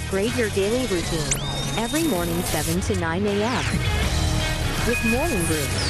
Upgrade your daily routine. Every morning 7 to 9 a.m. with Morning Groove.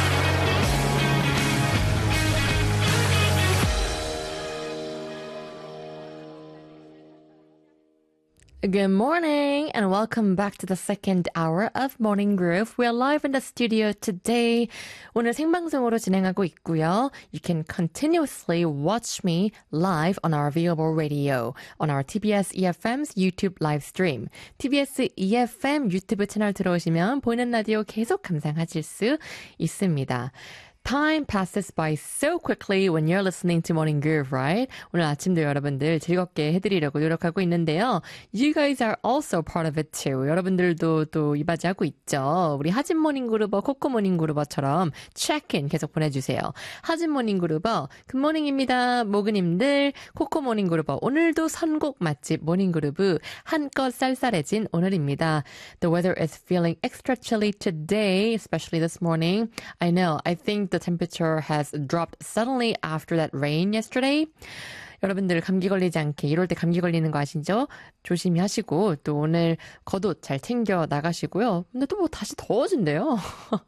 Good morning and welcome back to the second hour of Morning Groove. We are live in the studio today. 오늘 생방송으로 진행하고 있고요. You can continuously watch me live on our available radio, on our TBS EFM's YouTube live stream. TBS EFM 유튜브 채널 들어오시면 보이는 라디오 계속 감상하실 수 있습니다. Time passes by so quickly when you're listening to Morning Groove, right? 오늘 아침도 여러분들 즐겁게 해드리려고 노력하고 있는데요. You guys are also part of it too. 여러분들도 또 이바지하고 있죠. 우리 하진 모닝 그루버, 코코 모닝 그루버처럼 check-in 계속 보내주세요. 하진 모닝 그루버, 굿모닝입니다. 모그님들, 코코 모닝 그루버, 오늘도 선곡 맛집 모닝 그루브, 한껏 쌀쌀해진 오늘입니다. The weather is feeling extra chilly today, especially this morning. I know, I think the temperature has dropped suddenly after that rain yesterday. 여러분들 감기 걸리지 않게 이럴 때 감기 걸리는 거 아시죠? 조심히 하시고 또 오늘 겉옷 잘 챙겨 나가시고요. 근데 또 뭐 다시 더워진대요.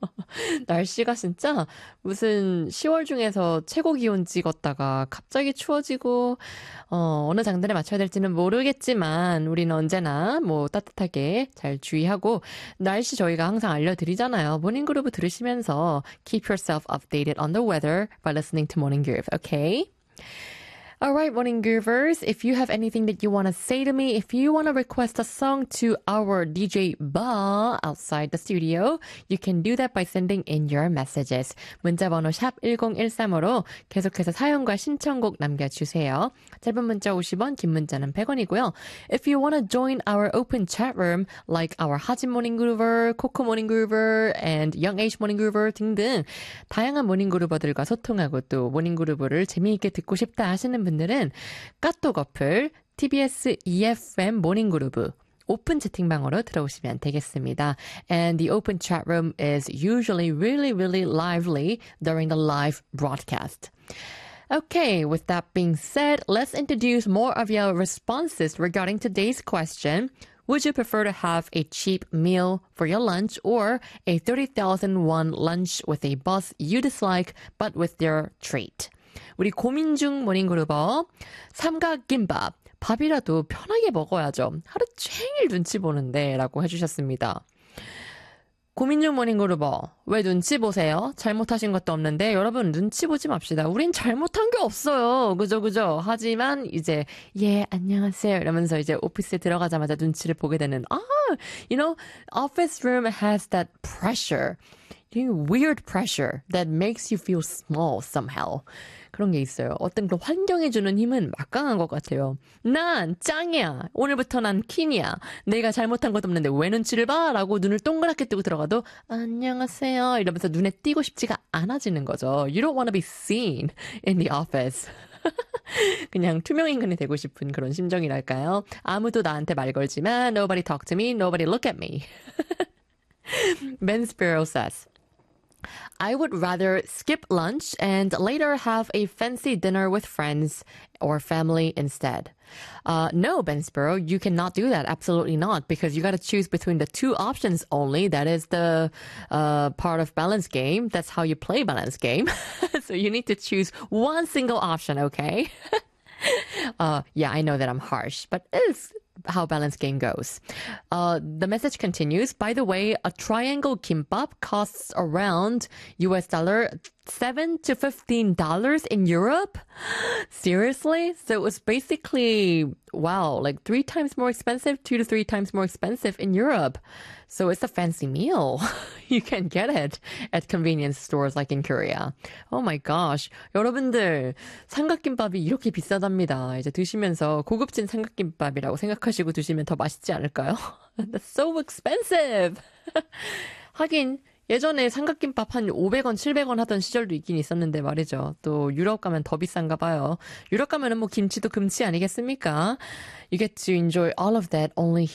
날씨가 진짜 무슨 10월 중에서 최고 기온 찍었다가 갑자기 추워지고 어느 장단에 맞춰야 될지는 모르겠지만 우리는 언제나 뭐 따뜻하게 잘 주의하고 날씨 저희가 항상 알려드리잖아요. 모닝 그루브 들으시면서 keep yourself updated on the weather by listening to Morning Groove, okay? All right, Morning Groovers, if you have anything that you want to say to me, if you want to request a song to our DJ Ba outside the studio, you can do that by sending in your messages. 문자번호 샵 1013으로 계속해서 사연과 신청곡 남겨주세요. 짧은 문자 50원, 긴 문자는 100원이고요. If you want to join our open chat room, like our 하진 Morning Groover, 코코 Morning Groover, and Young Age Morning Groover 등등 다양한 모닝 그루버들과 소통하고 또 모닝 그루버를 재미있게 듣고 싶다 하시는 분들은 까똑 어플 TBS EFM 모닝 그루브 오픈 채팅방으로 들어오시면 되겠습니다. And the open chat room is usually really, really lively during the live broadcast. Okay, with that being said, let's introduce more of your responses regarding today's question. Would you prefer to have a cheap meal for your lunch or a 30,000 won lunch with a boss you dislike but with your treat? 우리 고민중 모닝그루버 삼각김밥 밥이라도 편하게 먹어야죠. 하루 종일 눈치 보는데 라고 해주셨습니다. 고민중 모닝그루버 왜 눈치 보세요? 잘못하신 것도 없는데 여러분 눈치 보지 맙시다. 우린 잘못한 게 없어요. 그죠? 하지만 이제 예 안녕하세요 이러면서 이제 오피스에 들어가자마자 눈치를 보게 되는 you know, office room has that pressure. Weird pressure that makes you feel small somehow. 그런 게 있어요. 어떤 그 환경이 주는 힘은 막강한 것 같아요. 난 짱이야. 오늘부터 난 퀸이야. 내가 잘못한 것도 없는데 왜 눈치를 봐? 라고 눈을 동그랗게 뜨고 들어가도 안녕하세요. 이러면서 눈에 띄고 싶지가 않아지는 거죠. You don't want to be seen in the office. 그냥 투명인간이 되고 싶은 그런 심정이랄까요? 아무도 나한테 말 걸지만 nobody talk to me, nobody look at me. Ben Sparrow says, I would rather skip lunch and later have a fancy dinner with friends or family instead. No, Ben Sparrow, you cannot do that. Absolutely not. Because you got to choose between the two options only. That is the part of balance game. That's how you play balance game. So you need to choose one single option, okay? Yeah, I know that I'm harsh, but it's how balance game goes. The message continues. By the way, a triangle kimbap costs around US dollar $7 to $15 in Europe. Seriously? So it was basically, wow, like 3 times more expensive, 2 to 3 times more expensive in Europe. So it's a fancy meal. You can get it at convenience stores like in Korea. Oh my gosh. 여러분들, 삼각김밥이 이렇게 비싸답니다. 이제 드시면서 고급진 삼각김밥이라고 생각하시고 드시면 더 맛있지 않을까요? That's so expensive. 하긴, 예전에 삼각김밥 한 500원, 700원 하던 시절도 있긴 있었는데 말이죠. 또 유럽 가면 더 비싼가 봐요. 유럽 가면은 뭐 김치도 금치 아니겠습니까? You get to enjoy all of that only